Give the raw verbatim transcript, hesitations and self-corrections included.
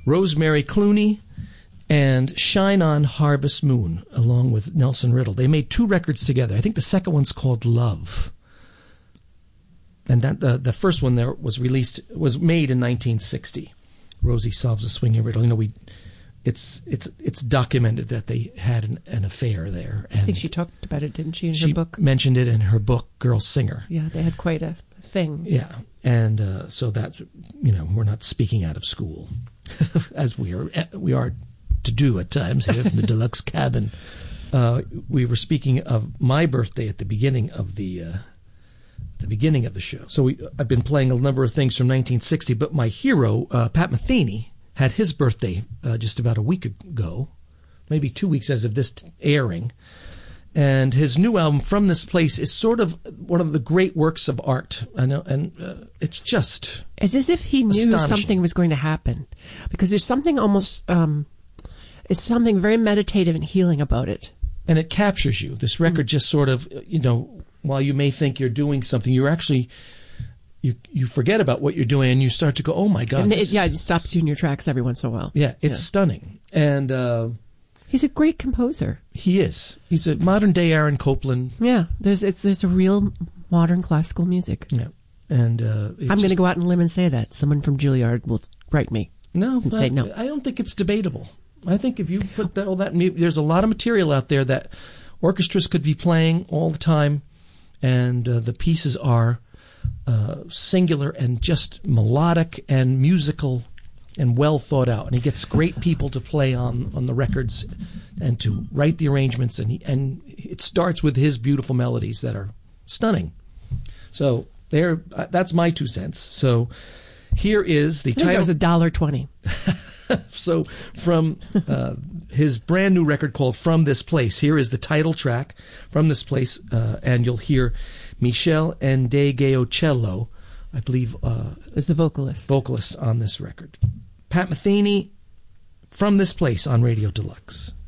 Rosemary Clooney, and Shine On Harvest Moon, along with Nelson Riddle. They made two records together. I think the second one's called Love. And that uh, the first one there was released, was made in nineteen sixty. Rosie Solves a Swinging Riddle. You know, we, it's it's it's documented that they had an, an affair there. And I think she talked about it, didn't she, in she her book? mentioned it in her book, Girl Singer. Yeah, they had quite a thing. Yeah, and uh, so that's, you know, we're not speaking out of school, as we are we are to do at times here in the Deluxe Cabin. Uh, we were speaking of my birthday at the beginning of the uh, the beginning of the show. So we, I've been playing a number of things from nineteen sixty, but my hero, uh, Pat Metheny, had his birthday uh, just about a week ago, maybe two weeks as of this t- airing. And his new album, From This Place, is sort of one of the great works of art. I know, and uh, it's just It's as if he knew astonishing. something was going to happen. Because there's something almost, um, it's something very meditative and healing about it. And it captures you. This record mm. just sort of, you know, while you may think you're doing something, you're actually, you you forget about what you're doing and you start to go, oh my God. And it, yeah, it stops you in your tracks every once in a while. Yeah, it's yeah. stunning. And uh, he's a great composer. He is. He's a modern day Aaron Copland. Yeah, there's it's there's a real modern classical music. Yeah. And uh, I'm going to go out on a limb and say that. Someone from Juilliard will write me. No, and say no. I don't think it's debatable. I think if you put that, all that, there's a lot of material out there that orchestras could be playing all the time, and uh, the pieces are uh, singular and just melodic and musical and well thought out. And he gets great people to play on, on the records and to write the arrangements, and he, and it starts with his beautiful melodies that are stunning. So there, uh, that's my two cents. So here is the I think title. that was a dollar twenty. So from uh, his brand new record called From This Place, here is the title track, From This Place, uh, and you'll hear Michele Ndegeocello, I believe, uh, is the vocalist. vocalist on this record. Pat Metheny, From This Place on Radio Deluxe.